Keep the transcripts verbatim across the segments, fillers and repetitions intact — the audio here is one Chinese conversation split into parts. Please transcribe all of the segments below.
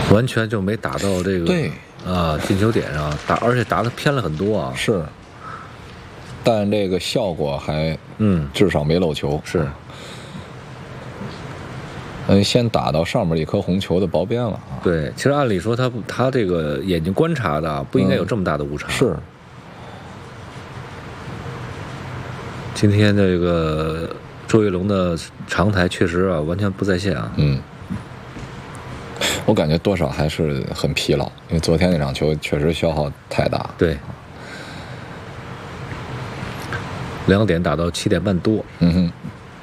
完全就没打到这个对啊进球点上，打而且打的偏了很多啊。 是，但这个效果还嗯至少没漏球。 是， 嗯，先打到上面一颗红球的薄边了啊。 对，其实按理说他他这个眼睛观察的不应该有这么大的误差。 嗯、是。 今天这个周跃龙的长台确实啊完全不在线啊。 嗯。我感觉多少还是很疲劳，因为昨天那场球确实消耗太大。 对。两点打到七点半多。 嗯哼。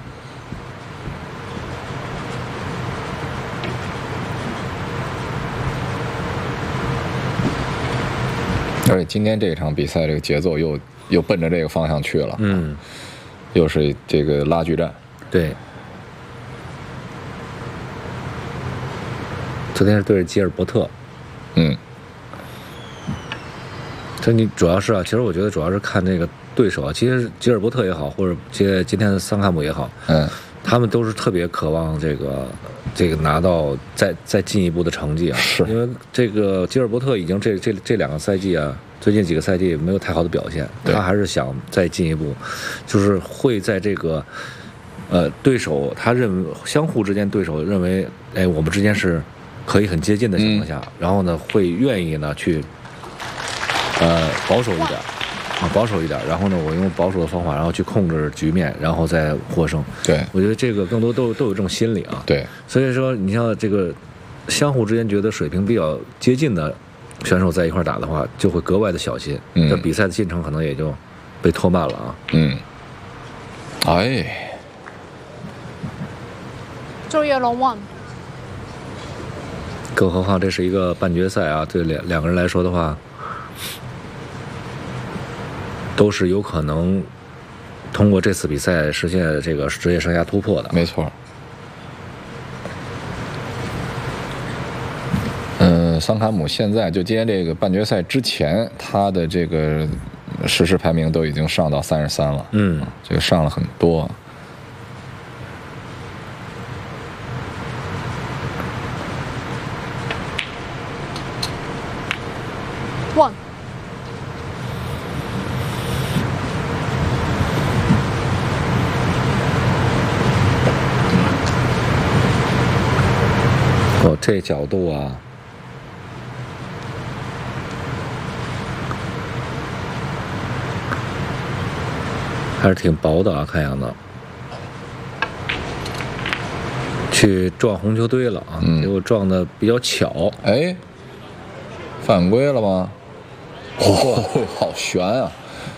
而且今天这场比赛这个节奏又又奔着这个方向去了， 嗯， 又是这个拉锯战。 对，昨天是对着吉尔伯特， 嗯， 这你主要是啊，其实我觉得主要是看这个对手啊，其实吉尔伯特也好，或者今今天的桑汉姆也好， 嗯， 他们都是特别渴望这个这个拿到再再进一步的成绩啊， 是因为这个吉尔伯特已经这这这两个赛季啊，最近几个赛季没有太好的表现，他还是想再进一步，就是会在这个呃对手他认为相互之间对手认为哎我们之间是可以很接近的情况下，嗯、然后呢会愿意呢去呃保守一点。啊，保守一点，然后呢，我用保守的方法，然后去控制局面，然后再获胜。 对， 我觉得这个更多都都有这种心理啊。 对， 所以说，你像这个相互之间觉得水平比较接近的选手在一块打的话，就会格外的小心， 嗯， 这比赛的进程可能也就被拖慢了啊。 嗯，哎， 周跃龙 one。 更何况这是一个半决赛啊，对两两个人来说的话。都是有可能通过这次比赛实现这个职业生涯突破的。 没错。嗯，桑卡姆现在就今天这个半决赛之前，他的这个实时排名都已经上到三十三了。 嗯， 这个上了很多。 one。 哦，这角度啊，还是挺薄的啊，看样子。去撞红球堆了啊， 嗯、 结果撞的比较巧。 哎，犯规了吗？哦，好悬啊！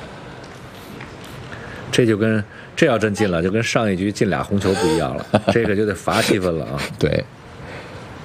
这就跟这要真进了，就跟上一局进俩红球不一样了，这个就得罚七分了啊。 对。